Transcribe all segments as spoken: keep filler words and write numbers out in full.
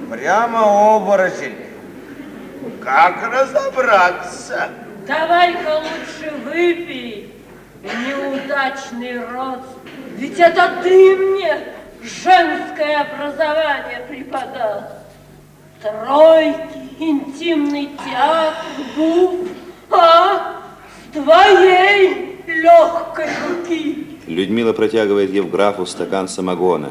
Прямо оборотень. Как разобраться? Давай-ка лучше выпей, неудачный род. Ведь это ты мне женское образование преподал. Тройки, интимный театр, буф, а с твоей легкой руки. Людмила протягивает Евграфу стакан самогона.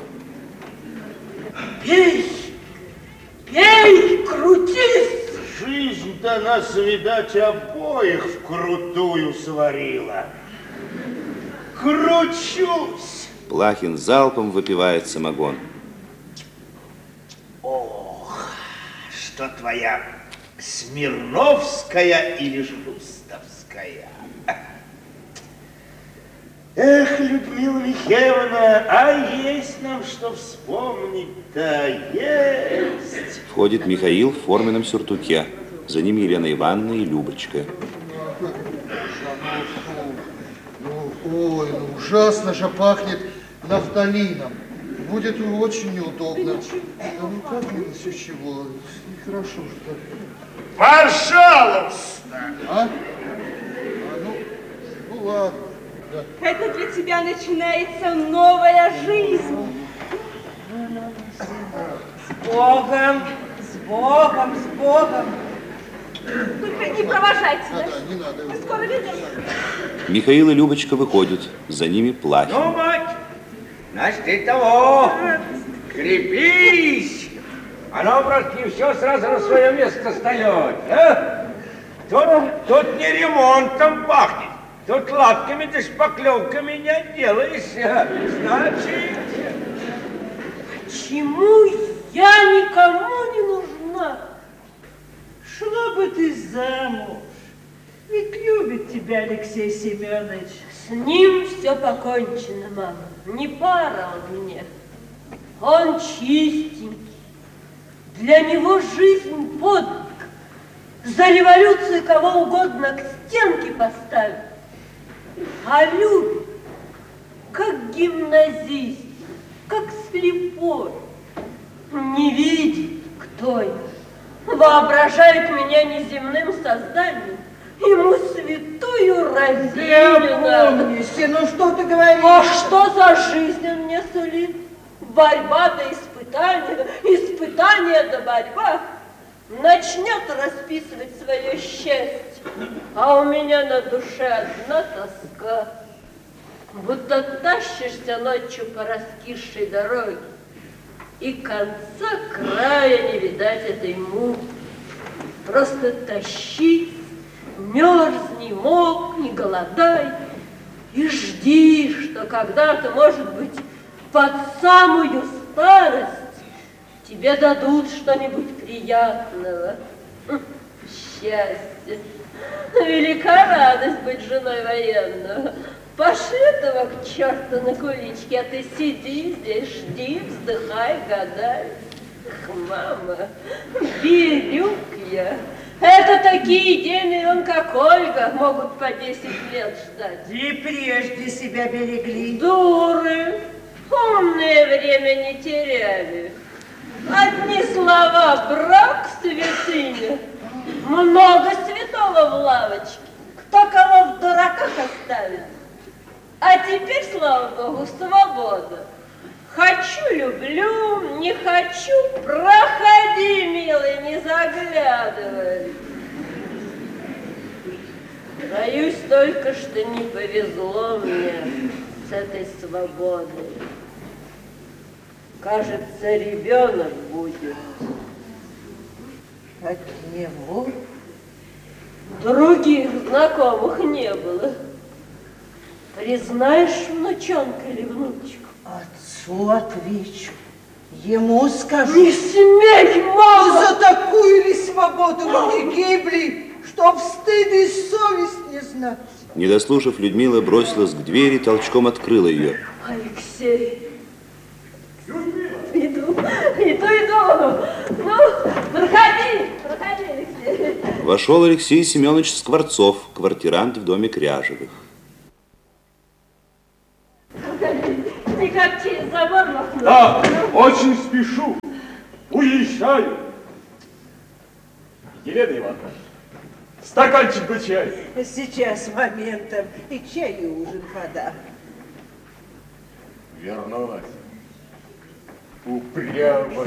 Пей, пей, крутись. Жизнь-то нас, видать, обоих вкрутую сварила. Кручусь. Плахин залпом выпивает самогон. Ох, что твоя Смирновская или Шустовская? Эх, Людмила Михайловна, а есть нам что вспомнить-то, есть. Входит Михаил в форменном сюртуке. За ними Елена Ивановна и Любочка. Ну, ой, ну ужасно же пахнет нафталином. Будет очень неудобно. А ну как мне все чего? Нехорошо что-то. Пожалуйста! А? А ну, ну ладно. Да. Это для тебя начинается новая жизнь. С Богом, с Богом, с Богом. Только не провожайте Да, нас. да, не надо. Мы скоро вернемся. Михаил и Любочка выходят. За ними Плахин. Ну, мать, значит, ты того, крепись. Оно, брат, не все сразу на свое место встает. А? Тут, тут не ремонтом пахнет. Тут лапками да шпаклевками не отделаешься. Значит... Почему я никому не нужна? Шла бы ты замуж. Ведь любит тебя Алексей Семенович. С ним все покончено, мама. Не пара он мне. Он чистенький. Для него жизнь подвиг. За революцию кого угодно к стенке поставит. А любит, как гимназист, как слепой. Не видит, кто я. Воображает меня неземным созданием. Ему святую разину надо. Ну что ты говоришь? А что за жизнь он мне сулит? Борьба да испытание, испытание да борьба. Начнет расписывать свое счастье, а у меня на душе одна тоска. Будто тащишься ночью по раскисшей дороге, и конца края не видать этой муки. Просто тащи, мерзни, мокни, голодай, и жди, что когда-то, может быть, под самую старость тебе дадут что-нибудь приятного. Счастье. Велика радость быть женой военного. Пошли этого к черту на куличке, а ты сиди здесь, жди, вздыхай, гадай. Ах, мама, берюк я. Это такие деньги, он как Ольга, могут по десять лет ждать. И прежде себя берегли. Дуры, умное время не теряли. Одни слова, брак, святыня. Много святого в лавочке. Кто кого в дураках оставит. А теперь, слава Богу, свобода. Хочу, люблю, не хочу, проходи, милый, не заглядывай. Боюсь только, что не повезло мне с этой свободой. Кажется, ребенок будет. От него других знакомых не было. Признаешь, внучонка или внучку? Отцу отвечу. Ему скажу. Не смей, мама! За такую ли свободу мы не гибли, чтоб стыд и совесть не знать? Не дослушав, Людмила бросилась к двери, толчком открыла ее. Алексей. Иду, иду, иду. Ну, проходи, проходи, Алексей. Вошел Алексей Семенович Скворцов, квартирант в доме Кряжевых. Никак через забор махнул. Да, очень спешу. уезжаю. Елена Ивановна, стаканчик бы чая. Сейчас моментом и чай и ужин подам. Вернулась. Упрямая.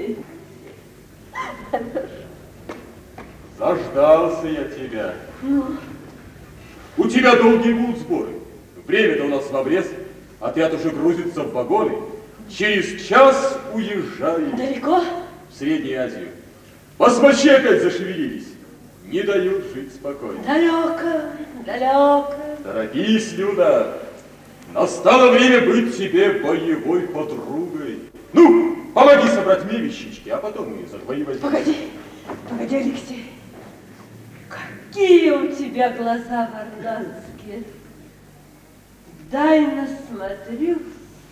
Заждался я тебя. Ну? У тебя долгие будут сборы. Время-то у нас в обрез. Отряд уже грузится в вагоны. Через час уезжаем. Далеко? В Среднюю Азию. Басмачи опять зашевелились. Не дают жить спокойно. Далеко, далеко. Торопись, Люда. Настало время быть тебе боевой подругой. Ну, помоги собрать мне вещички, а потом мы за твои возьмем. Погоди, погоди, Алексей. Какие у тебя глаза варнанские. Дай насмотрюсь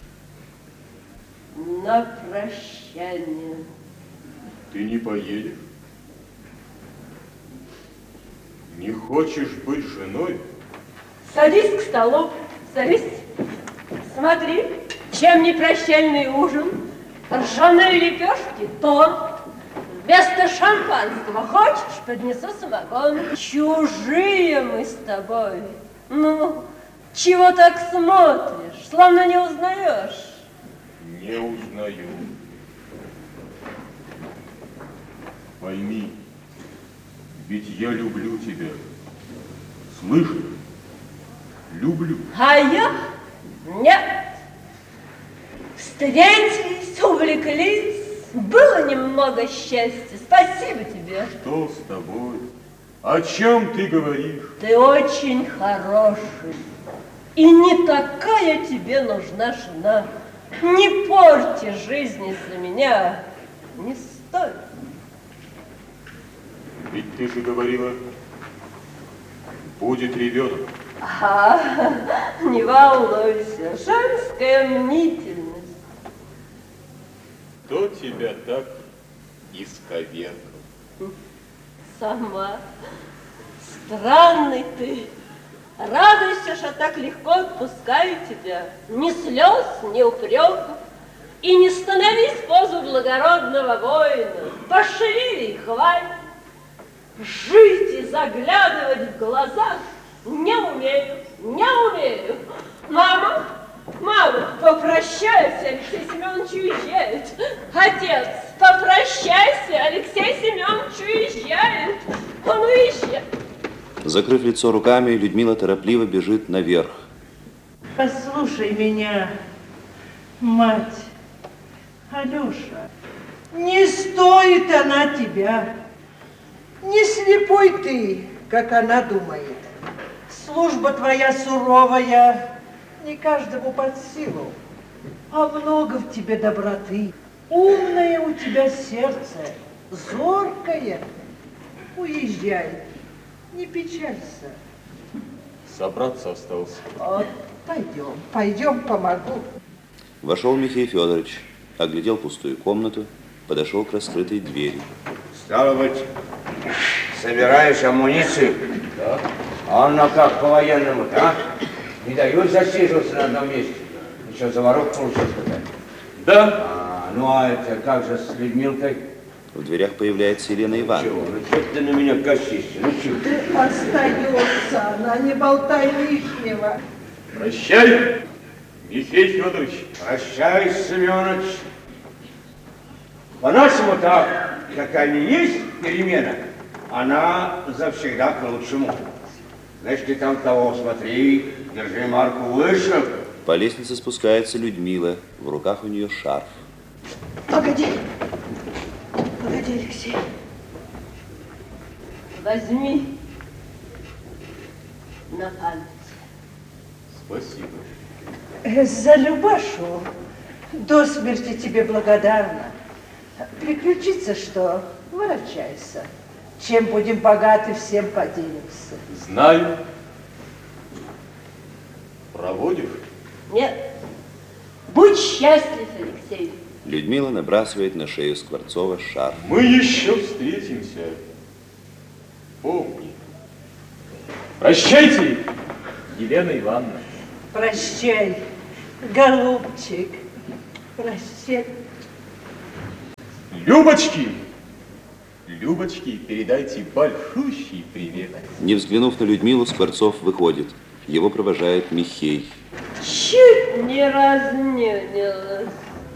на прощание. Ты не поедешь? Не хочешь быть женой? Садись к столу, садись. Смотри, чем не прощальный ужин, ржаные лепешки, торт. Вместо шампанского хочешь, поднесу самогон. Чужие мы с тобой. Ну, чего так смотришь, словно не узнаешь? Не узнаю. Пойми, ведь я люблю тебя. Слышишь? Люблю. А я? Нет. Встретились, увлеклись. Было немного счастья. Спасибо тебе. Что с тобой? О чем ты говоришь? Ты очень хороший. И не такая тебе нужна жена. Не порти жизни за меня. Не стоит. Ведь ты же говорила, будет ребенок. Ага, не волнуйся. Женская мнительность. Кто тебя так исковеркал? Сама. Странный ты. Радуйся, что так легко отпускаю тебя. Ни слез, ни упреков. И не становись в позу благородного воина. Пошире и хватит. Жить и заглядывать в глаза не умею, не умею. Мама, мама, попрощайся, Алексей Семенович уезжает. Отец, попрощайся, Алексей Семенович уезжает. Он уезжает. Закрыв лицо руками, Людмила торопливо бежит наверх. Послушай меня, мать, Алеша, не стоит она тебя. Не слепой ты, как она думает. Служба твоя суровая, не каждому под силу, а много в тебе доброты. Умное у тебя сердце, зоркое. Уезжай, не печалься. Собраться остался. Вот, пойдем, пойдем, помогу. Вошел Михей Федорович, оглядел пустую комнату, подошел к раскрытой двери. Стало быть, собираешь амуницию? Да. А оно как по-военному, а? Не дают засиживаться на одном месте. Еще заворот получился какая-то. Да. А, ну а это как же с Людмилкой? В дверях появляется Елена Ивановна. Чего? Ну что ты на меня косишься? Ну чего? Ты остается она, не болтай лишнего. Прощай, Михей Федорович. Прощай, Семенович. По-нашему так, какая ни есть перемена, она завсегда к лучшему. Знаешь, ты там того смотри, держи марку выше. По лестнице спускается Людмила, в руках у нее шарф. Погоди, погоди, Алексей. Возьми на память. Спасибо. За Любашу до смерти тебе благодарна. Приключится что, ворочайся. Чем будем богаты, всем поделимся. Знаю. Проводишь? Нет. Будь счастлив, Алексей. Людмила набрасывает на шею Скворцова шарф. Мы еще встретимся. Помни. Прощайте, Елена Ивановна. Прощай, голубчик. Прощай. Любочки, Любочки, передайте большущий привет. Не взглянув на Людмилу, Скворцов выходит. Его провожает Михей. Чуть не разнюнилась.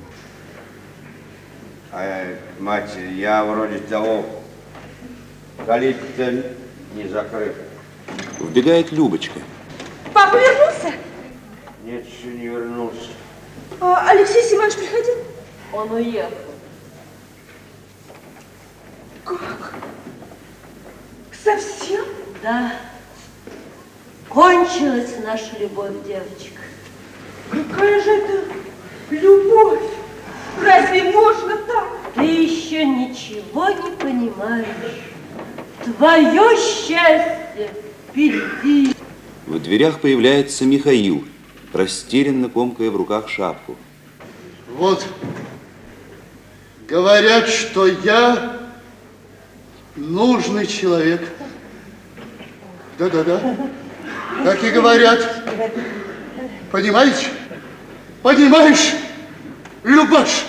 А, мать, я вроде того, калитка не закрыта. Вбегает Любочка. Папа вернулся? Нет, еще не вернулся. А Алексей Семенович приходил? Он уехал. Как? Совсем? Да. Кончилась наша любовь, девочка. Какая же это любовь? Разве можно так? Ты еще ничего не понимаешь. Твое счастье впереди. В дверях появляется Михаил, растерянно комкая в руках шапку. Вот, говорят, что я нужный человек. Да-да-да. Так и говорят. Понимаете? Понимаешь, Любаш?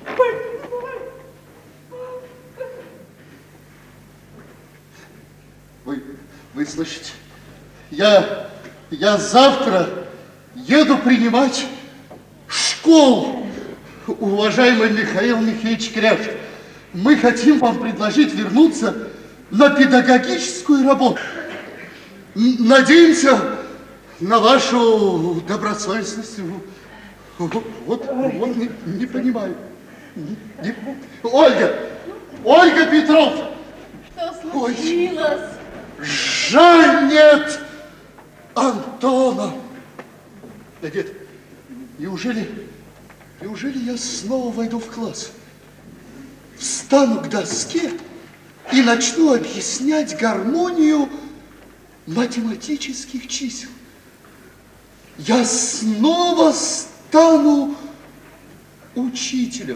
Вы, вы слышите? Я, я завтра еду принимать школу. Уважаемый Михаил Михайлович Кряж, мы хотим вам предложить вернуться на педагогическую работу. Надеемся на вашу добросовестность. Вот, вот не, не понимаю. Не, Ольга! Ольга Петровна! Что случилось? Ой, жаль нет Антона. Да нет, неужели, неужели я снова войду в класс? Встану к доске и начну объяснять гармонию математических чисел. Я снова стану учителем.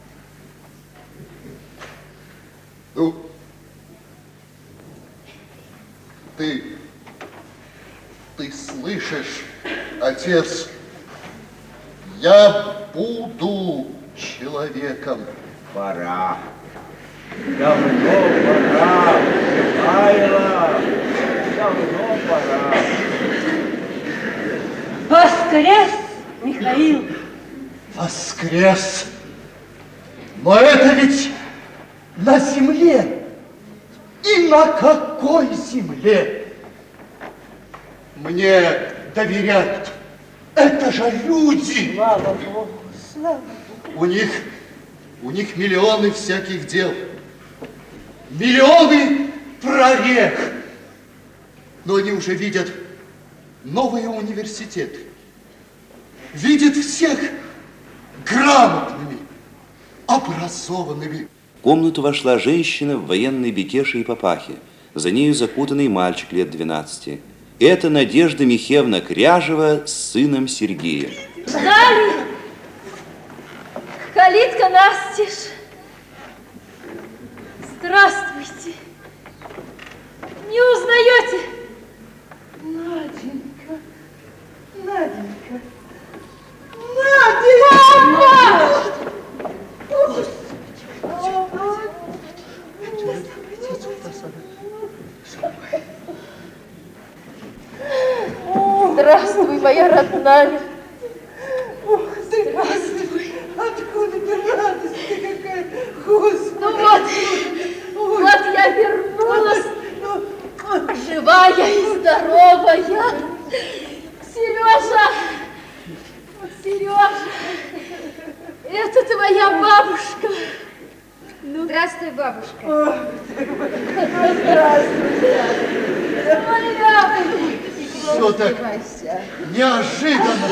Ну, ты, ты слышишь, отец, я буду человеком. Пора. Давно пора, Михайло. Давно пора. Воскрес, Михаил. Воскрес. Но это ведь на земле. И на какой земле? Мне доверяют. Это же люди. Слава Богу, слава Богу. У них, у них миллионы всяких дел. Миллионы прорех. Но они уже видят новые университеты. Видят всех грамотными, образованными. В комнату вошла женщина в военной бекеше и папахе. За нею закутанный мальчик лет двенадцати. Это Надежда Михеевна Кряжева с сыном Сергеем. Ждали. Калитка настежь. Здравствуйте. Не узнаете? Наденька, Наденька, Наденька! Мама! Здравствуй, моя родная. Ох, здравствуй! Откуда ты радость-то какая? Господи! Ну вот, вот я вернулась, живая и здоровая. Сережа, Сережа, это твоя бабушка. Ну, здравствуй, бабушка. Ох, здравствуй! Моя. Все так неожиданно.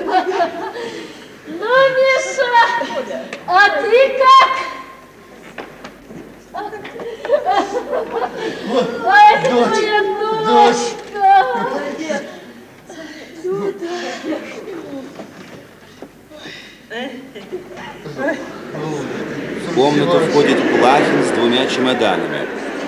Ну, Миша, а ты как? Вот, А это дочь, твоя дочь. дочка. Люда. В комнату входит Плахин с двумя чемоданами.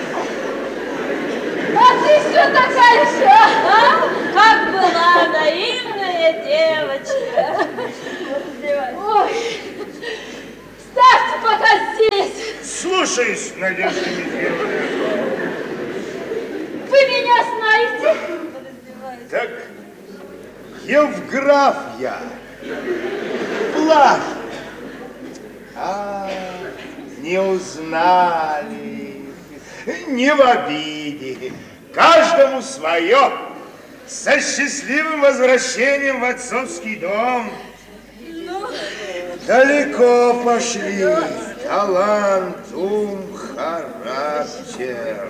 А ты все такая же, а? Как была наивная девочка. Ой, ставьте пока здесь. Слушаюсь, Надежда Михайловна. Вы меня знаете? Так, Евграф я. Плащ. А, не узнали. Не в обиде. Каждому свое. Со счастливым возвращением в отцовский дом. Ну? Далеко пошли. Талант, ум, характер.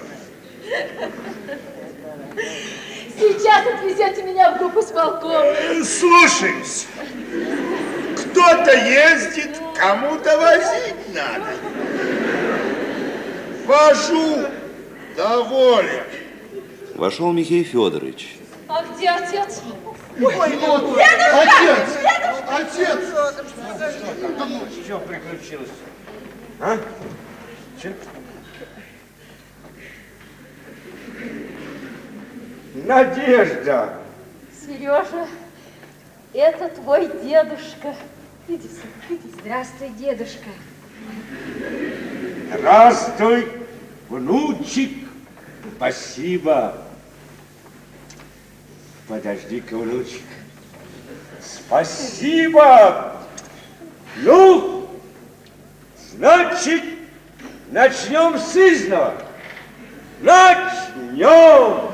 Сейчас отвезете меня в группу с полком. Слушаюсь. Кто-то ездит, кому-то возить надо. Вожу, доволен. Вошел Михей Федорович. А где отец? Ой, вот, отец, отец. Что приключилось? А? Че? Надежда! Сережа, это твой дедушка. Иди сюда, иди. Здравствуй, дедушка. Здравствуй, внучек. Спасибо. Подожди-ка, внучек. Спасибо. Ну, значит, начнем с изного. Начнем.